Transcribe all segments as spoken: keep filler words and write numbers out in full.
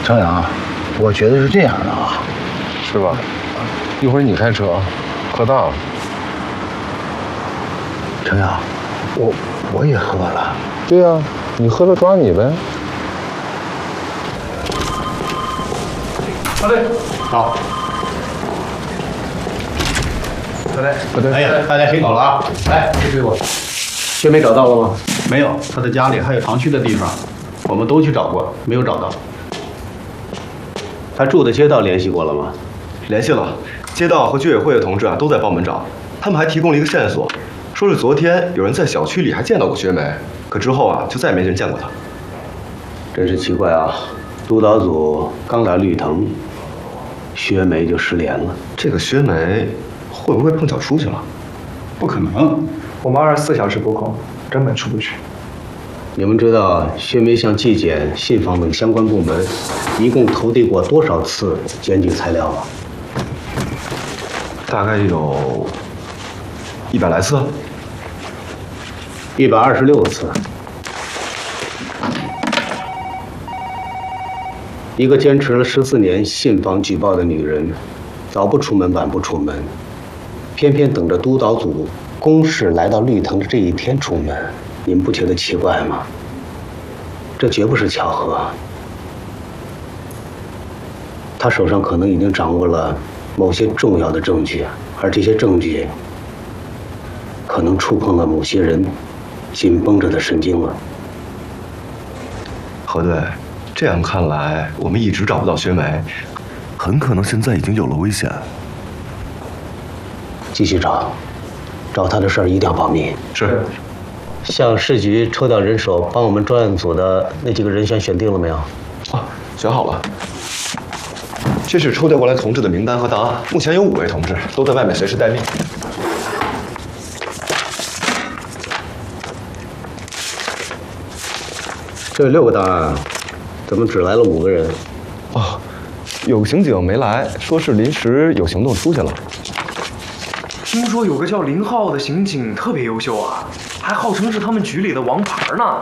张扬，我觉得是这样的啊， 是吧？一会儿你开车，喝大了。 张扬，我我也喝了。 对呀、啊，你喝了抓你呗。 好嘞， 好。 好嘞， 不对， 哎呀，大家听好了啊！来，别追我。 薛梅找到了吗？ 没有，他的家里还有藏区的地方，我们都去找过，没有找到。他住的街道联系过了吗？ 联系了，街道和居委会的同志啊都在帮我们找，他们还提供了一个线索，说是昨天有人在小区里还见到过薛梅，可之后啊就再也没人见过她。 真是奇怪啊！督导组刚来绿藤，薛梅就失联了。 这个薛梅会不会碰巧出去了？ 不可能，我们二十四小时布控，根本出不去。 你们知道薛梅向纪检、信访等相关部门一共投递过多少次检举材料吗？ 大概有一百来次。 一百二十六次。一个坚持了十四年信访举报的女人，早不出门晚不出门，偏偏等着督导组公示来到绿藤的这一天出门，你们不觉得奇怪吗？这绝不是巧合。他手上可能已经掌握了某些重要的证据，而这些证据可能触碰了某些人紧绷着的神经了。 何队，这样看来，我们一直找不到薛梅，很可能现在已经有了危险。 继续找，找他的事儿一定要保密。 是。 向市局抽调人手，帮我们专案组的那几个人选选定了没有？ 啊，选好了。这是抽调过来同志的名单和档案，目前有五位同志都在外面随时待命。 这六个档案，怎么只来了五个人？ 哦，有个刑警没来，说是临时有行动出去了。 听说有个叫林浩的刑警特别优秀啊，还号称是他们局里的王牌呢。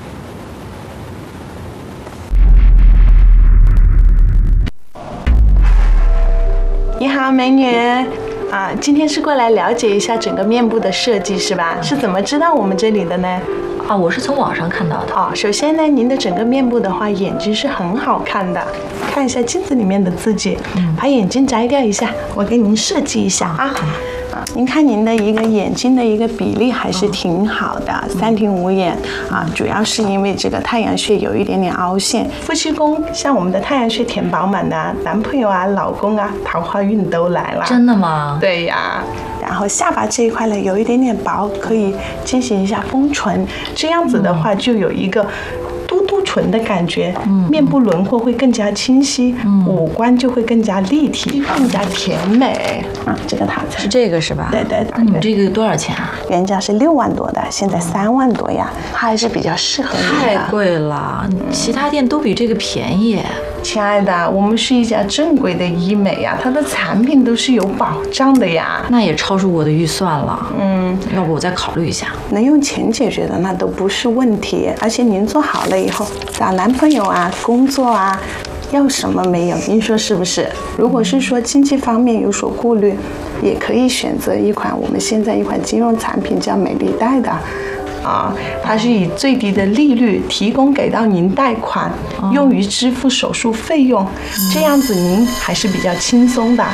你好，美女。啊，今天是过来了解一下整个面部的设计是吧？是怎么知道我们这里的呢？ 啊，我是从网上看到的。 哦，首先呢，您的整个面部的话，眼睛是很好看的。看一下镜子里面的自己，嗯、把眼睛摘掉一下，我给您设计一下啊。啊，您看您的一个眼睛的一个比例还是挺好的，嗯、三庭五眼啊，主要是因为这个太阳穴有一点点凹陷。夫妻宫像我们的太阳穴填饱满的，男朋友啊、老公啊，桃花运都来了。 真的吗？ 对呀。然后下巴这一块呢有一点点薄，可以进行一下丰唇，这样子的话就有一个嘟嘟唇的感觉，嗯、面部轮廓会更加清晰，嗯、五官就会更加立体，更加甜美。啊，这个套餐是这个是吧？ 对对对。 那你们这个多少钱啊？ 原价是六万多的，现在三万多呀，它还是比较适合你的。 太贵了，其他店都比这个便宜。 亲爱的，我们是一家正规的医美呀，它的产品都是有保障的呀。 那也超出我的预算了，嗯，要不我再考虑一下。 能用钱解决的那都不是问题，而且您做好了以后，找男朋友啊、工作啊，要什么没有？您说是不是？如果是说经济方面有所顾虑，也可以选择一款我们现在一款金融产品叫美丽贷的。啊，它是以最低的利率提供给到您贷款，哦、用于支付手术费用，嗯、这样子您还是比较轻松的。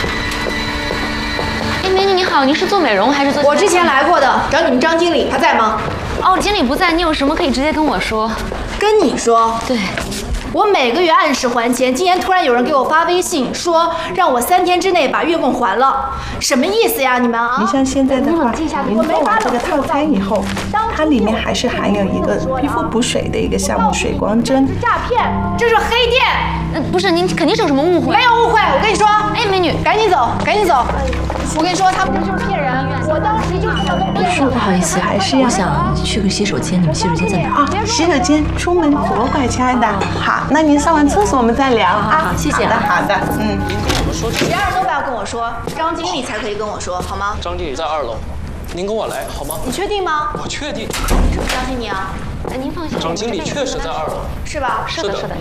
哎，美女你好，您是做美容还是做？ 我之前来过的，找你们张经理，他在吗？ 哦，经理不在，你有什么可以直接跟我说。 跟你说？ 对。 我每个月按时还钱，今天突然有人给我发微信说让我三天之内把月供还了，什么意思呀？你们啊？ 你像现在的话，您做完这个套餐以后，它里面还是含有一个皮肤补水的一个项目——水光针。 诈骗，这是黑店。 嗯，不是，您肯定是有什么误会。 没有误会，我跟你说， 哎，美女， 赶紧走，赶紧走。我跟你说，他们这就是骗人。我当时就是想跟你说，不好意思， 还是要我想去个洗手间，你们洗手间在哪？ 啊，洗手间，出门左拐，亲爱的。好，那您上完厕所我们再聊啊。 好，谢谢。 好的，好的，嗯。 其他人都不要跟我说，张经理才可以跟我说，好吗？ 张经理在二楼，您跟我来好吗？ 你确定吗？ 我确定。 相信你啊。 哎，您放心， 张经理确实在二楼。 是吧？ 是的，是的。